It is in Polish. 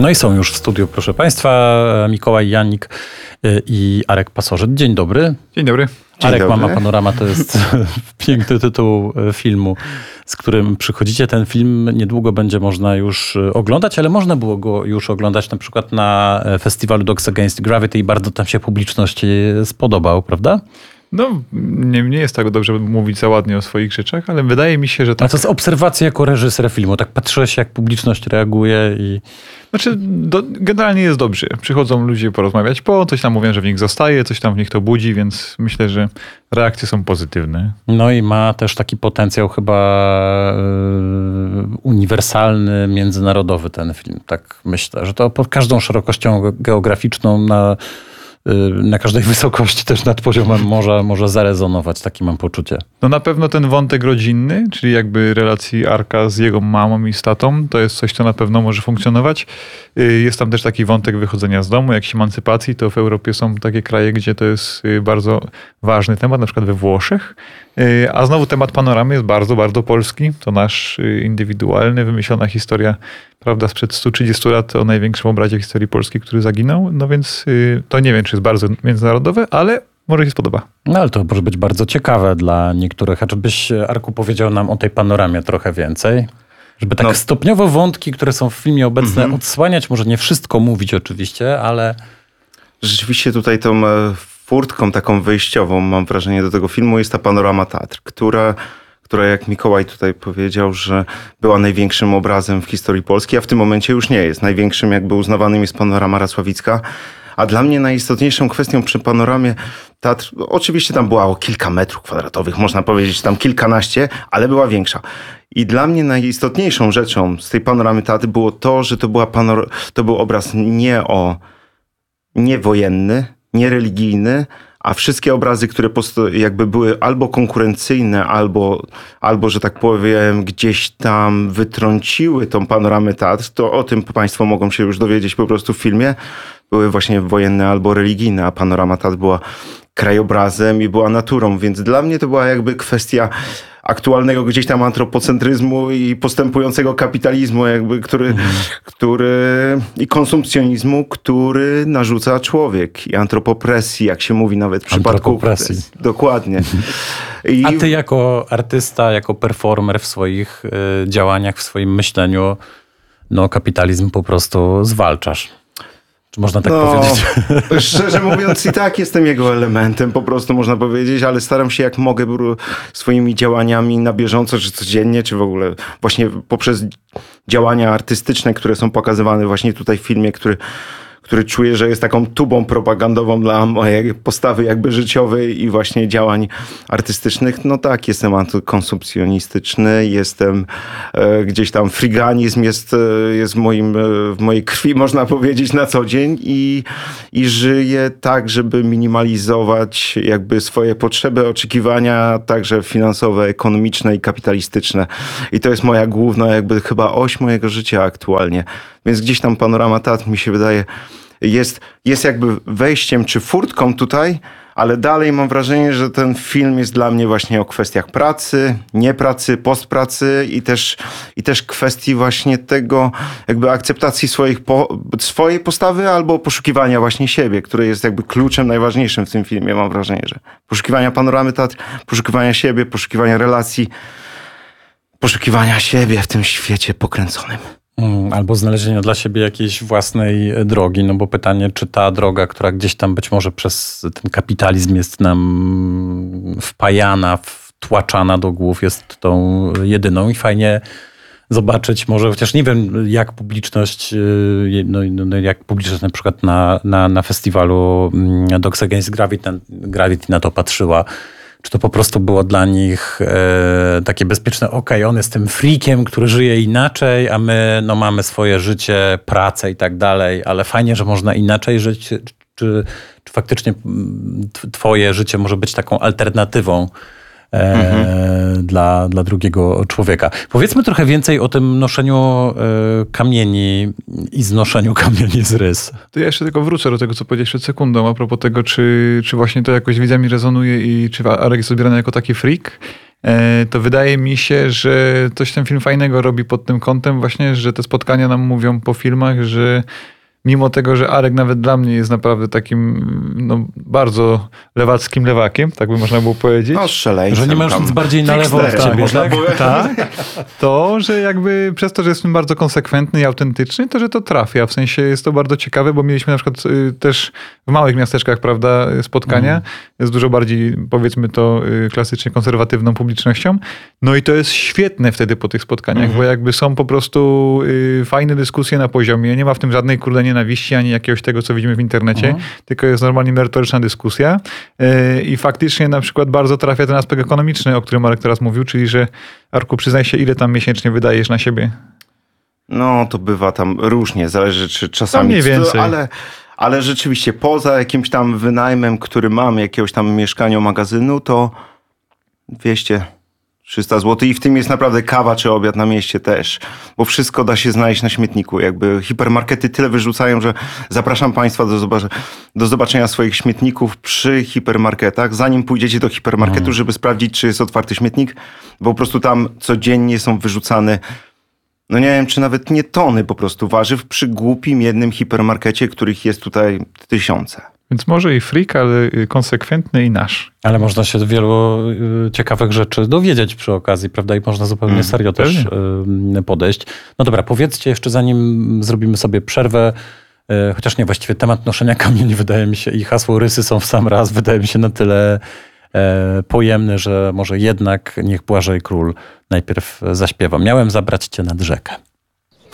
No i są już w studiu, proszę Państwa, Mikołaj Janik i Arek Pasożyt. Dzień dobry. Dzień dobry. Arek Mama Panorama to jest piękny tytuł filmu, z którym przychodzicie. Ten film niedługo będzie można już oglądać, ale można było go już oglądać na przykład na festiwalu Dogs Against Gravity i bardzo tam się publiczności spodobał, prawda? No, nie jest tak dobrze mówić za ładnie o swoich rzeczach, ale wydaje mi się, że tak. A to jest obserwacja jako reżyser filmu. Tak patrzyłeś, jak publiczność reaguje i... Znaczy, generalnie jest dobrze. Przychodzą ludzie porozmawiać coś tam mówią, że w nich zostaje, coś tam w nich to budzi, więc myślę, że reakcje są pozytywne. No i ma też taki potencjał chyba uniwersalny, międzynarodowy ten film. Tak myślę, że to pod każdą szerokością geograficzną na każdej wysokości też nad poziomem morza może zarezonować, takie mam poczucie. No na pewno ten wątek rodzinny, czyli jakby relacji Arka z jego mamą i z tatą, to jest coś, co na pewno może funkcjonować. Jest tam też taki wątek wychodzenia z domu, jakiejś emancypacji, to w Europie są takie kraje, gdzie to jest bardzo ważny temat, na przykład we Włoszech. A znowu temat panoramy jest bardzo, bardzo polski. To nasz indywidualny, wymyślona historia, prawda, sprzed 130 lat o największym obrazie w historii Polski, który zaginął. No więc to nie wiem, czy jest bardzo międzynarodowe, ale może się spodoba. No ale to może być bardzo ciekawe dla niektórych. A czy byś, Arku, powiedział nam o tej panoramie trochę więcej? Żeby tak stopniowo wątki, które są w filmie obecne, odsłaniać. Może nie wszystko mówić oczywiście, ale... Rzeczywiście tutaj tą furtką taką wyjściową, mam wrażenie, do tego filmu jest ta panorama teatr, która jak Mikołaj tutaj powiedział, że była największym obrazem w historii Polski, a w tym momencie już nie jest. Największym jakby uznawanym jest panorama Racławicka. A dla mnie najistotniejszą kwestią przy panoramie teatr, oczywiście tam była o kilka metrów kwadratowych, można powiedzieć tam kilkanaście, ale była większa. I dla mnie najistotniejszą rzeczą z tej panoramy teatr było to, że to był obraz nie wojenny, nie religijny, a wszystkie obrazy, które jakby były albo konkurencyjne, albo, że tak powiem, gdzieś tam wytrąciły tą panoramę teatr, to o tym państwo mogą się już dowiedzieć po prostu w filmie, były właśnie wojenne albo religijne, a panorama teatr była krajobrazem i była naturą, więc dla mnie to była jakby kwestia aktualnego gdzieś tam antropocentryzmu i postępującego kapitalizmu, jakby, i konsumpcjonizmu, który narzuca człowiek i antropopresji, jak się mówi nawet w przypadku... Dokładnie. A ty jako artysta, jako performer w swoich działaniach, w swoim myśleniu, kapitalizm po prostu zwalczasz. Czy można tak powiedzieć? Szczerze mówiąc i tak jestem jego elementem, po prostu można powiedzieć, ale staram się jak mogę swoimi działaniami na bieżąco, czy codziennie, czy w ogóle właśnie poprzez działania artystyczne, które są pokazywane właśnie tutaj w filmie, który czuję, że jest taką tubą propagandową dla mojej postawy jakby życiowej i właśnie działań artystycznych. No tak, jestem antykonsumpcjonistyczny, jestem gdzieś tam friganizm jest w mojej krwi, można powiedzieć, na co dzień i żyję tak, żeby minimalizować jakby swoje potrzeby, oczekiwania, także finansowe, ekonomiczne i kapitalistyczne. I to jest moja główna jakby chyba oś mojego życia aktualnie. Więc gdzieś tam panorama teatr mi się wydaje jest jakby wejściem czy furtką tutaj, ale dalej mam wrażenie, że ten film jest dla mnie właśnie o kwestiach pracy, niepracy, postpracy i też kwestii właśnie tego jakby akceptacji swojej postawy albo poszukiwania właśnie siebie, które jest jakby kluczem najważniejszym w tym filmie, mam wrażenie, że poszukiwania panoramy teatr, poszukiwania siebie, poszukiwania relacji, poszukiwania siebie w tym świecie pokręconym. Albo znalezienia dla siebie jakiejś własnej drogi, no bo pytanie, czy ta droga, która gdzieś tam być może przez ten kapitalizm jest nam wpajana, wtłaczana do głów, jest tą jedyną i fajnie zobaczyć może, chociaż nie wiem jak publiczność na przykład na festiwalu Dogs Against Gravity na to patrzyła. Czy to po prostu było dla nich takie bezpieczne, on jest tym freakiem, który żyje inaczej, a my mamy swoje życie, pracę i tak dalej, ale fajnie, że można inaczej żyć. Czy faktycznie twoje życie może być taką alternatywą dla drugiego człowieka. Powiedzmy trochę więcej o tym noszeniu kamieni i znoszeniu kamieni z rys. To ja jeszcze tylko wrócę do tego, co powiedziałeś przed sekundą, a propos tego, czy właśnie to jakoś widzami rezonuje i czy Arek jest odbierany jako taki freak. to wydaje mi się, że coś ten film fajnego robi pod tym kątem właśnie, że te spotkania nam mówią po filmach, że mimo tego, że Arek nawet dla mnie jest naprawdę takim bardzo lewackim lewakiem, tak by można było powiedzieć. No, szaleńcem. Że nie masz nic bardziej na lewo od Tricksterem, ciebie, można tak? powiedzieć. Tak, to, że jakby przez to, że jestem bardzo konsekwentny i autentyczny, to, że to trafia. W sensie jest to bardzo ciekawe, bo mieliśmy na przykład też w małych miasteczkach, prawda, spotkania z dużo bardziej, powiedzmy to, klasycznie konserwatywną publicznością. No i to jest świetne wtedy po tych spotkaniach, bo jakby są po prostu fajne dyskusje na poziomie. Nie ma w tym żadnej nienawiści, ani jakiegoś tego, co widzimy w internecie, tylko jest normalnie merytoryczna dyskusja. I faktycznie na przykład bardzo trafia ten aspekt ekonomiczny, o którym Marek teraz mówił, czyli że Arku, przyznaj się, ile tam miesięcznie wydajesz na siebie? No, to bywa tam różnie, zależy czy No, czasami... mniej więcej. Ale rzeczywiście poza jakimś tam wynajmem, który mam, jakiegoś tam mieszkania, magazynu, to 200-300 zł i w tym jest naprawdę kawa czy obiad na mieście też, bo wszystko da się znaleźć na śmietniku. Jakby hipermarkety tyle wyrzucają, że zapraszam Państwa do zobaczenia swoich śmietników przy hipermarketach, zanim pójdziecie do hipermarketu, żeby sprawdzić, czy jest otwarty śmietnik, bo po prostu tam codziennie są wyrzucane, no nie wiem, czy nawet nie tony po prostu warzyw przy głupim jednym hipermarkecie, których jest tutaj tysiące. Więc może i freak, ale konsekwentny i nasz. Ale można się wielu ciekawych rzeczy dowiedzieć przy okazji, prawda? I można zupełnie serio też podejść. No dobra, powiedzcie jeszcze, zanim zrobimy sobie przerwę, chociaż nie, właściwie temat noszenia kamieni wydaje mi się i hasło rysy są w sam raz, wydaje mi się na tyle pojemny, że może jednak niech Błażej Król najpierw zaśpiewa. Miałem zabrać cię nad rzekę.